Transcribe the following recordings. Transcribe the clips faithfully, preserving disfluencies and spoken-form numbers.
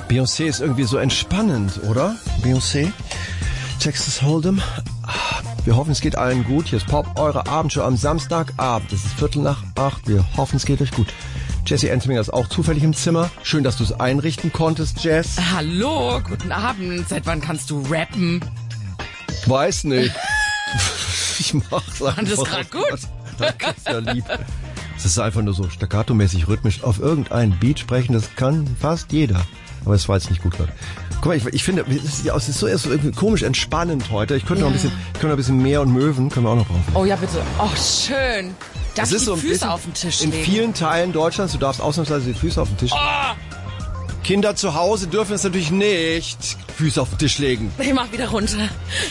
Beyoncé ist irgendwie so entspannend, oder? Beyoncé, Texas Hold'em. Wir hoffen, es geht allen gut. Hier ist Pop, eure Abendshow am Samstagabend. Es ist Viertel nach acht. Wir hoffen, es geht euch gut. Jessie Entminger ist auch zufällig im Zimmer. Schön, dass du es einrichten konntest, Jess. Hallo, guten Abend. Seit wann kannst du rappen? Weiß nicht. Ich mach's einfach. Fand das gerade gut? Danke, ist ja lieb. Es ist einfach nur so staccato-mäßig rhythmisch auf irgendeinen Beat sprechen. Das kann fast jeder. Aber es war jetzt nicht gut, Leute. Guck mal, ich, ich finde, es ist, es ist so, es ist so irgendwie komisch entspannend heute. Ich könnte ja. noch ein bisschen, können wir ein bisschen Meer und Möwen, können wir auch noch brauchen. Oh ja, bitte. Oh, schön. Darf ich die so Füße auf den Tisch in legen? In vielen Teilen Deutschlands, du darfst ausnahmsweise die Füße auf den Tisch legen. Oh! Kinder zu Hause dürfen es natürlich nicht Füße auf den Tisch legen. Ich mach wieder runter.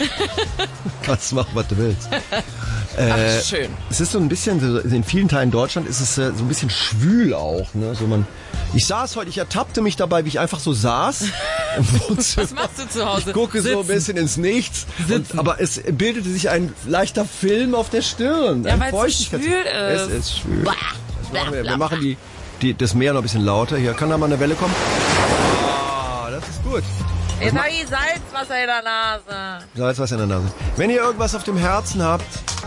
Kannst machen, was du willst. Ach, äh, schön. Es ist so ein bisschen, in vielen Teilen Deutschland ist es äh, so ein bisschen schwül auch. Ne? So man, ich saß heute, ich ertappte mich dabei, wie ich einfach so saß. Im Wohnzimmer. Was machst du zu Hause? Ich gucke Sitzen. so ein bisschen ins Nichts. Und, aber es bildete sich ein leichter Film auf der Stirn. Ja, weil es so schwül ist. Es ist schwül. Das machen wir. wir machen die, die, das Meer noch ein bisschen lauter. Hier kann da mal eine Welle kommen. Ah, das ist gut. Jetzt habe ich Salzwasser in der Nase. Salzwasser in der Nase. Wenn ihr irgendwas auf dem Herzen habt,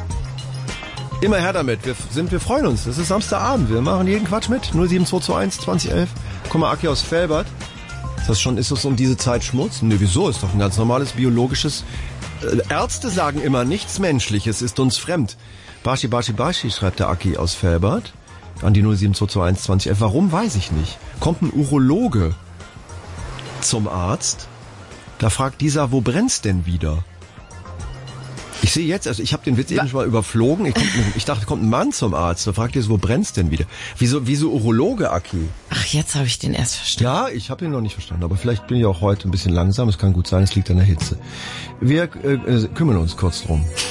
immer her damit. Wir, sind, wir freuen uns. Das ist Samstagabend. Wir machen jeden Quatsch mit. null sieben zwei zwei eins zwanzig elf. Komm mal, Aki aus Velbert. Ist das schon, ist das um diese Zeit Schmutz? Ne, wieso? Ist doch ein ganz normales biologisches... Äh, Ärzte sagen immer, nichts Menschliches ist uns fremd. Bashi, Bashi, Bashi, schreibt der Aki aus Velbert. An die null sieben zwei zwei eins zwanzig elf. Warum, weiß ich nicht. Kommt ein Urologe zum Arzt. Da fragt dieser, wo brennt's denn wieder? Ich sehe jetzt, also ich habe den Witz eben schon mal überflogen. Ich, ich dachte, kommt ein Mann zum Arzt. Da fragt er, wo brennt's denn wieder? Wieso, wieso Urologe, Aki? Ach, jetzt habe ich den erst verstanden. Ja, ich habe ihn noch nicht verstanden. Aber vielleicht bin ich auch heute ein bisschen langsam. Es kann gut sein, es liegt an der Hitze. Wir äh, kümmern uns kurz drum.